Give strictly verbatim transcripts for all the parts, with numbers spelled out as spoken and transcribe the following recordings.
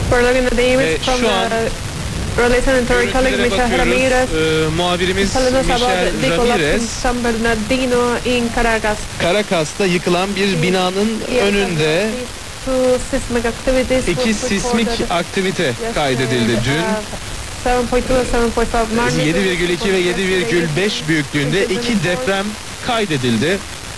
Ve şu an görüntülere bakıyoruz. Ee, muhabirimiz Michel Ramirez, Caracas'ta yıkılan bir binanın önünde iki sismik aktivite kaydedildi dün. yedi virgül iki ve yedi virgül beş büyüklüğünde iki deprem kaydedildi.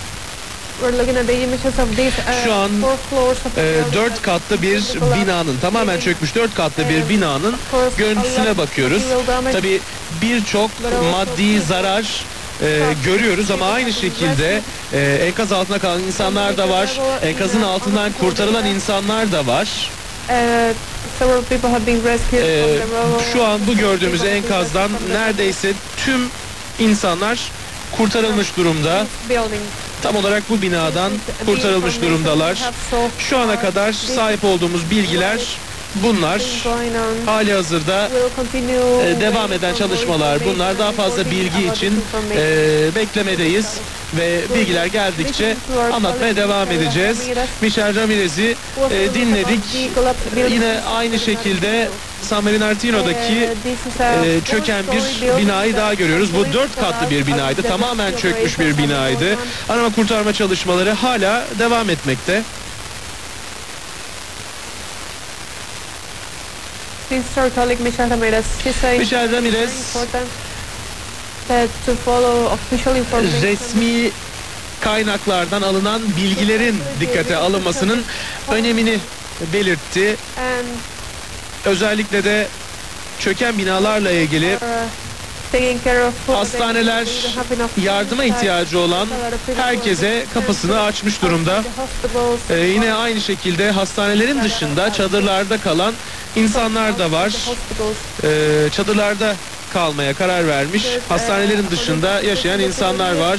Şu an e, dört katlı bir binanın, tamamen çökmüş dört katlı bir binanın görüntüsüne bakıyoruz. Tabii birçok maddi zarar e, görüyoruz ama aynı şekilde e, enkaz altında kalan insanlar da var. Enkazın altından kurtarılan insanlar da var. Ee, şu an bu gördüğümüz enkazdan neredeyse tüm insanlar kurtarılmış durumda. Tam olarak bu binadan kurtarılmış durumdalar. Şu ana kadar sahip olduğumuz bilgiler bunlar. Hali hazırda e, devam eden çalışmalar bunlar. Daha fazla bilgi için e, beklemedeyiz ve bilgiler geldikçe anlatmaya devam edeceğiz. Michel Ramirez'i e, dinledik. Yine aynı şekilde San Bernardino'daki e, çöken bir binayı daha görüyoruz. Bu dört katlı bir binaydı. Tamamen çökmüş bir binaydı. Arama kurtarma çalışmaları hala devam etmekte. Michel Ramirez resmi kaynaklardan alınan bilgilerin dikkate alınmasının önemini belirtti. Özellikle de çöken binalarla ilgili hastaneler yardıma ihtiyacı olan herkese kapısını açmış durumda. Ee, yine aynı şekilde hastanelerin dışında çadırlarda kalan insanlar da var. Ee, çadırlarda kalmaya karar vermiş. Hastanelerin dışında yaşayan insanlar var.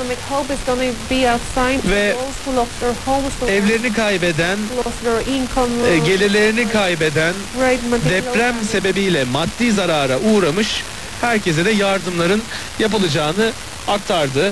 Ve evlerini kaybeden, e, gelirlerini kaybeden, deprem sebebiyle maddi zarara uğramış herkese de yardımların yapılacağını aktardı.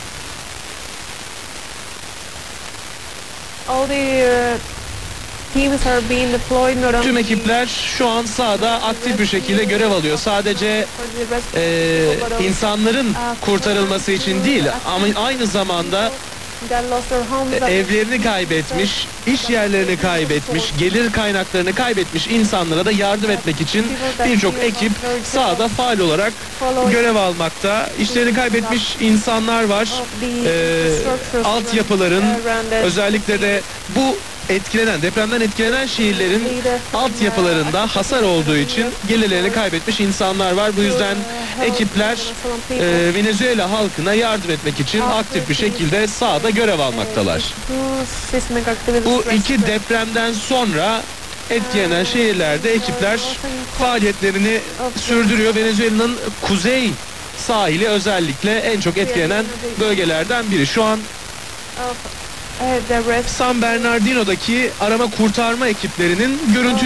Tüm ekipler şu an sahada aktif bir şekilde görev alıyor. Sadece e, insanların kurtarılması için değil ama aynı zamanda evlerini kaybetmiş, iş yerlerini kaybetmiş, gelir kaynaklarını kaybetmiş insanlara da yardım etmek için birçok ekip sahada faal olarak görev almakta. İşlerini kaybetmiş insanlar var. Ee, altyapıların, özellikle de bu etkilenen, depremden etkilenen şehirlerin altyapılarında hasar olduğu için gelirlerini kaybetmiş insanlar var. Bu yüzden ekipler e, Venezuela halkına yardım etmek için aktif bir şekilde sahada görev almaktalar. Bu iki depremden sonra etkilenen şehirlerde ekipler faaliyetlerini sürdürüyor. Venezuela'nın kuzey sahili özellikle en çok etkilenen bölgelerden biri. Şu an San Bernardino'daki arama kurtarma ekiplerinin görüntü